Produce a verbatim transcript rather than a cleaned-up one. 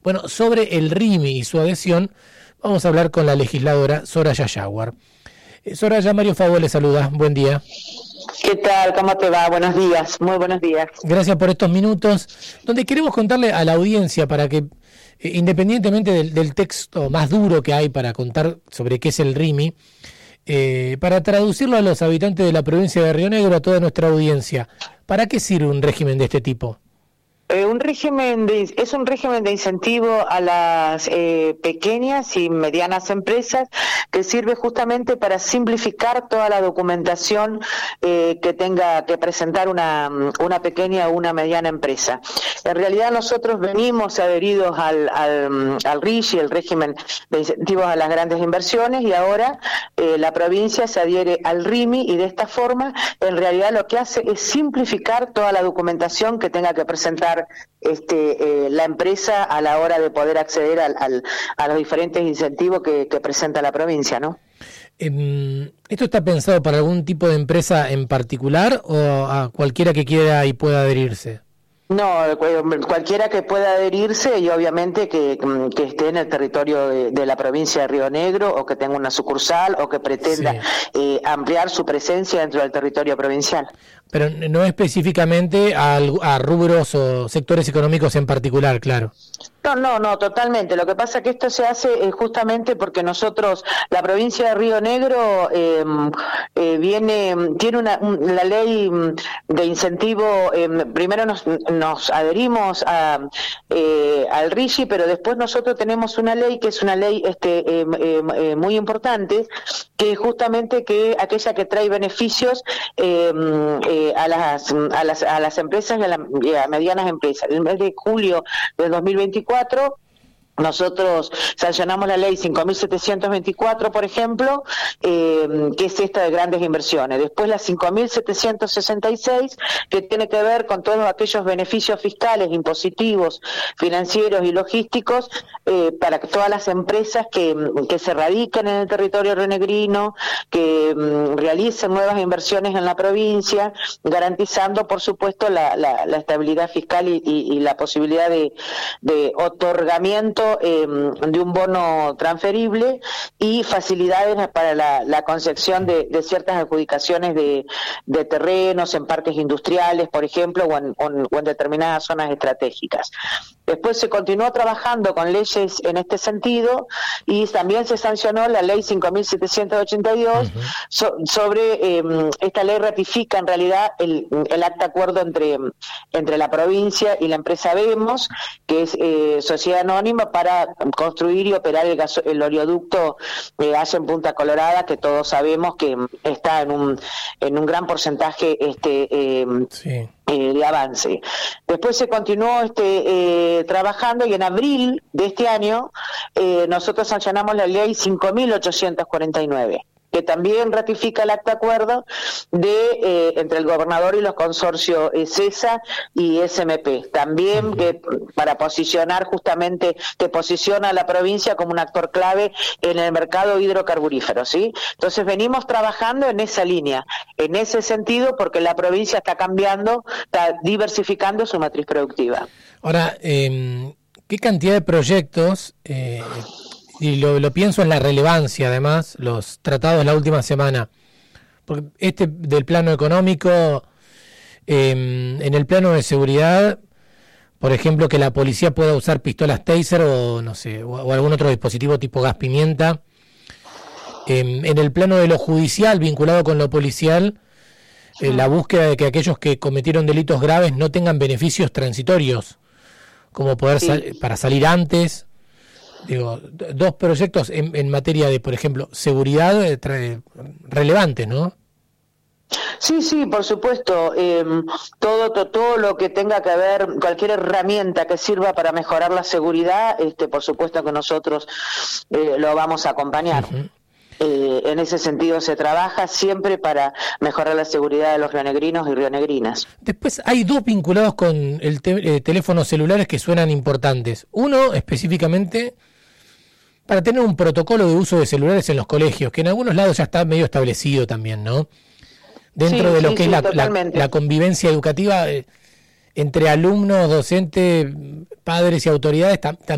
Bueno, sobre el R I M I y su adhesión, vamos a hablar con la legisladora Soraya Yaguar. Eh, Soraya, Mario Favó le saluda, buen día. ¿Qué tal? ¿Cómo te va? Buenos días, muy buenos días. Gracias por estos minutos, donde queremos contarle a la audiencia para que, eh, independientemente del, del texto más duro que hay para contar sobre qué es el R I M I, eh, para traducirlo a los habitantes de la provincia de Río Negro, a toda nuestra audiencia, ¿para qué sirve un régimen de este tipo? Eh, un régimen de, es un régimen de incentivo a las eh, pequeñas y medianas empresas que sirve justamente para simplificar toda la documentación eh, que tenga que presentar una, una pequeña o una mediana empresa. En realidad nosotros venimos adheridos al, al, al R I S I, el régimen de incentivos a las grandes inversiones, y ahora eh, la provincia se adhiere al R I M I, y de esta forma en realidad lo que hace es simplificar toda la documentación que tenga que presentar Este, eh, la empresa a la hora de poder acceder al, al, a los diferentes incentivos que, que presenta la provincia, ¿no? Eh, ¿Esto está pensado para algún tipo de empresa en particular o a cualquiera que quiera y pueda adherirse? No, cualquiera que pueda adherirse, y obviamente que, que esté en el territorio de, de la provincia de Río Negro, o que tenga una sucursal, o que pretenda sí. eh, ampliar su presencia dentro del territorio provincial. Pero no específicamente a, a rubros o sectores económicos en particular, claro. No, no, no, totalmente. Lo que pasa es que esto se hace eh, justamente porque nosotros, la provincia de Río Negro, eh, eh, viene, tiene una, un, la ley de incentivo, eh, primero nos, nos adherimos a, eh, al R I S I, pero después nosotros tenemos una ley que es una ley este, eh, eh, eh, muy importante, que es justamente que aquella que trae beneficios eh, eh, a, las, a, las, a las empresas y a, la, y a medianas empresas. El mes de julio del dos mil veinticuatro nosotros sancionamos la ley cinco mil setecientos veinticuatro, por ejemplo, eh, que es esta de grandes inversiones. Después la cinco mil setecientos sesenta y seis, que tiene que ver con todos aquellos beneficios fiscales, impositivos, financieros y logísticos eh, para todas las empresas que, que se radiquen en el territorio rionegrino, que um, realicen nuevas inversiones en la provincia, garantizando, por supuesto, la, la, la estabilidad fiscal y, y, y la posibilidad de, de otorgamiento Eh, de un bono transferible y facilidades para la, la concepción de, de ciertas adjudicaciones de, de terrenos en parques industriales, por ejemplo, o en, o en determinadas zonas estratégicas. Después se continuó trabajando con leyes en este sentido, y también se sancionó la ley cinco mil setecientos ochenta y dos uh-huh. so, sobre, eh, esta ley ratifica en realidad el, el acta acuerdo entre, entre la provincia y la empresa Vemos, que es eh, sociedad anónima para construir y operar el, gaso, el oleoducto eh, allá en Punta Colorada, que todos sabemos que está en un, en un gran porcentaje este eh, sí. Eh, de avance. Después se continuó este eh, trabajando, y en abril de este año eh, nosotros sancionamos la ley cinco mil ochocientos cuarenta y nueve, que también ratifica el acta acuerdo de eh, entre el gobernador y los consorcios eh, CESA y S M P, también que para posicionar justamente, que posiciona a la provincia como un actor clave en el mercado hidrocarburífero, ¿sí? Entonces venimos trabajando en esa línea, en ese sentido, porque la provincia está cambiando, está diversificando su matriz productiva. Ahora, eh, ¿qué cantidad de proyectos... Eh... Y lo, lo pienso en la relevancia, además, los tratados la última semana. Porque este del plano económico, eh, en el plano de seguridad, por ejemplo, que la policía pueda usar pistolas taser o no sé, o, o algún otro dispositivo tipo gas pimienta. Eh, en el plano de lo judicial, vinculado con lo policial, eh, la búsqueda de que aquellos que cometieron delitos graves no tengan beneficios transitorios, como poder sal- sí. para salir antes. Digo, dos proyectos en, en materia de, por ejemplo, seguridad tra- relevantes, ¿no? Sí, sí, por supuesto. Eh, todo, todo, todo lo que tenga que ver, cualquier herramienta que sirva para mejorar la seguridad, este, por supuesto que nosotros eh, lo vamos a acompañar. Uh-huh. Eh, en ese sentido se trabaja siempre para mejorar la seguridad de los rionegrinos y rionegrinas. Después hay dos vinculados con el te- eh, teléfonos celulares que suenan importantes. Uno específicamente para tener un protocolo de uso de celulares en los colegios, que en algunos lados ya está medio establecido también, ¿no? Dentro sí, de lo sí, que sí, es la, la, la convivencia educativa eh, entre alumnos, docentes, padres y autoridades, tam- también